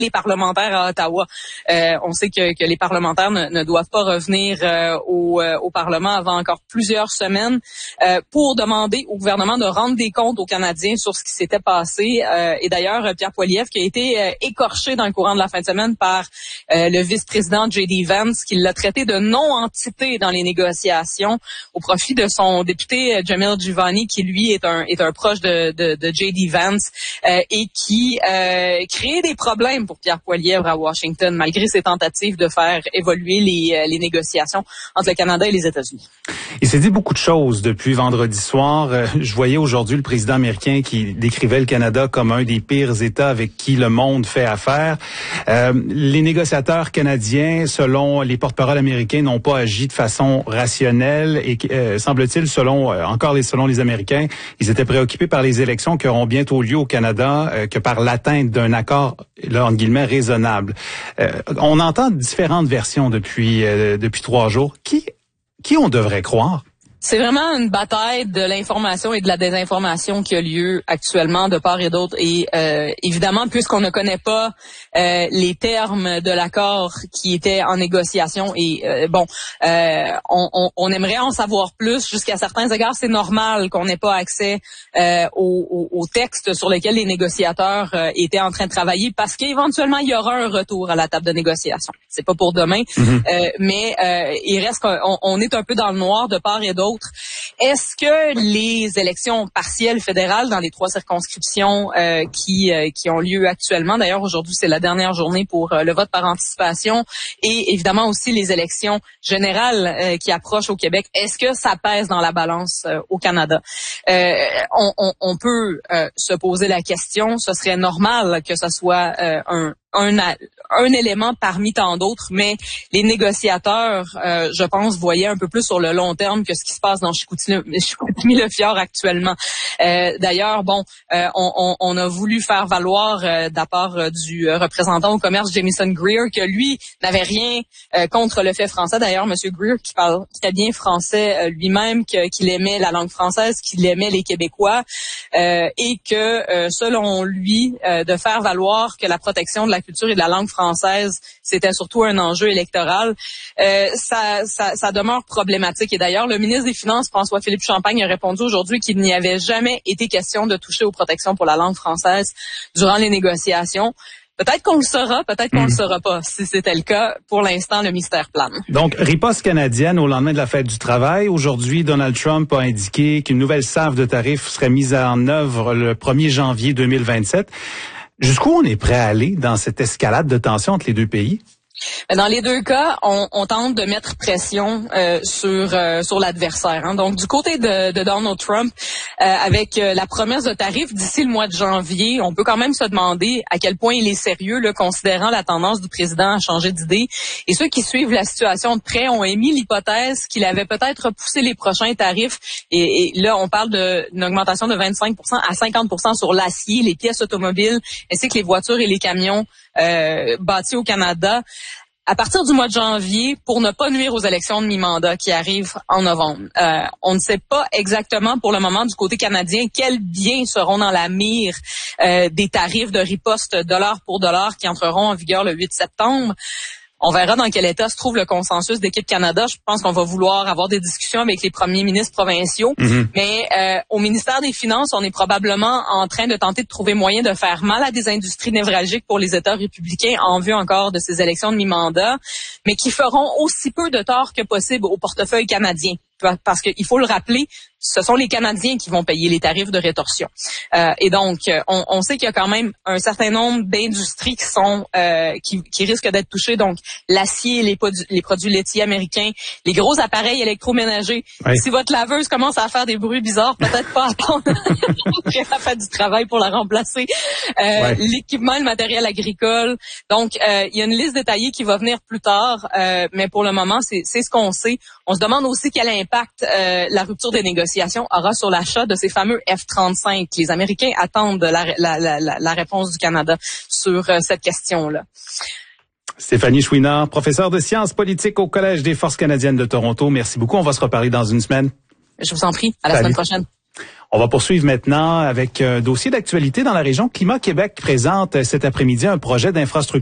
les parlementaires à Ottawa. On sait que les parlementaires ne doivent pas revenir au Parlement avant encore plusieurs semaines pour demander au gouvernement de rendre des comptes aux Canadiens sur ce qui s'était passé. Et d'ailleurs, Pierre Poilievre, qui a été écorché dans le courant de la fin de semaine par le vice-président J.D. Vance, qui l'a traité de non-entité dans les négociations au profit de son député Jamil Juvani, qui lui est un proche de J.D. Vance et qui crée des problèmes pour Pierre Poilievre à Washington, malgré ses tentatives de faire évoluer les négociations entre le Canada et les États-Unis. Il s'est dit beaucoup de choses depuis vendredi soir. Je voyais aujourd'hui le président américain qui décrivait le Canada comme un des pires États avec qui le monde fait affaire. Les négociateurs canadiens, selon les porte-paroles américains, n'ont pas agi de façon rationnelle et semble-t-il, selon les Américains, ils étaient préoccupés par les élections qui auront bientôt lieu au Canada que par l'atteinte d'un accord, là, entre guillemets, raisonnable. On entend différentes versions depuis 3 jours. Qui on devrait croire? C'est vraiment une bataille de l'information et de la désinformation qui a lieu actuellement de part et d'autre. Et évidemment, puisqu'on ne connaît pas les termes de l'accord qui était en négociation, et on aimerait en savoir plus. Jusqu'à certains égards, c'est normal qu'on n'ait pas accès au texte sur lequel les négociateurs étaient en train de travailler, parce qu'éventuellement, il y aura un retour à la table de négociation. C'est pas pour demain, mais il reste qu'on est un peu dans le noir de part et d'autre. Est-ce que les élections partielles fédérales dans les 3 circonscriptions qui ont lieu actuellement, d'ailleurs aujourd'hui c'est la dernière journée pour le vote par anticipation, et évidemment aussi les élections générales qui approchent au Québec, est-ce que ça pèse dans la balance au Canada? On peut se poser la question, ce serait normal que ce soit un élément parmi tant d'autres, mais les négociateurs, je pense, voyaient un peu plus sur le long terme que ce qui se passe dans Chicoutimi-le-Fjord actuellement. D'ailleurs, on a voulu faire valoir de la part du représentant au commerce Jamieson Greer que lui n'avait rien contre le fait français. D'ailleurs, M. Greer, qui parle très bien français lui-même, qu'il aimait la langue française, qu'il aimait les Québécois, et que selon lui, de faire valoir que la protection de la culture et de la langue française, c'était surtout un enjeu électoral, ça demeure problématique. Et d'ailleurs, le ministre des Finances, François-Philippe Champagne, a répondu aujourd'hui qu'il n'y avait jamais été question de toucher aux protections pour la langue française durant les négociations. Peut-être qu'on le saura, peut-être qu'on le saura pas. Si c'était le cas, pour l'instant, le mystère plane. Donc, riposte canadienne au lendemain de la fête du travail. Aujourd'hui, Donald Trump a indiqué qu'une nouvelle salve de tarifs serait mise en œuvre le 1er janvier 2027. Jusqu'où on est prêt à aller dans cette escalade de tension entre les deux pays? Dans les deux cas, on tente de mettre pression sur l'adversaire. Hein. Donc, du côté de Donald Trump, avec la promesse de tarifs d'ici le mois de janvier, on peut quand même se demander à quel point il est sérieux, là, considérant la tendance du président à changer d'idée. Et ceux qui suivent la situation de près ont émis l'hypothèse qu'il avait peut-être repoussé les prochains tarifs. Et là, on parle d'une augmentation de 25% à 50% sur l'acier, les pièces automobiles, ainsi que les voitures et les camions bâtis au Canada. À partir du mois de janvier, pour ne pas nuire aux élections de mi-mandat qui arrivent en novembre. On ne sait pas exactement pour le moment du côté canadien quels biens seront dans la mire des tarifs de riposte dollar pour dollar qui entreront en vigueur le 8 septembre. On verra dans quel état se trouve le consensus d'Équipe Canada. Je pense qu'on va vouloir avoir des discussions avec les premiers ministres provinciaux. Mais au ministère des Finances, on est probablement en train de tenter de trouver moyen de faire mal à des industries névralgiques pour les États républicains en vue encore de ces élections de mi-mandat, mais qui feront aussi peu de tort que possible au portefeuille canadien. Parce qu'il faut le rappeler, ce sont les Canadiens qui vont payer les tarifs de rétorsion. Et donc, on sait qu'il y a quand même un certain nombre d'industries qui sont qui risquent d'être touchées. Donc, l'acier, les produits laitiers américains, les gros appareils électroménagers. Oui. Si votre laveuse commence à faire des bruits bizarres, peut-être pas attendre la fin du travail pour la remplacer. L'équipement, le matériel agricole. Donc, il y a une liste détaillée qui va venir plus tard. Mais pour le moment, c'est ce qu'on sait. On se demande aussi quel impact la rupture des négociations aura sur l'achat de ces fameux F-35. Les Américains attendent la réponse du Canada sur cette question-là. Stéphanie Chouinard, professeure de sciences politiques au Collège des Forces canadiennes de Toronto. Merci beaucoup. On va se reparler dans une semaine. Je vous en prie. À la semaine prochaine. On va poursuivre maintenant avec un dossier d'actualité dans la région. Climat Québec présente cet après-midi un projet d'infrastructure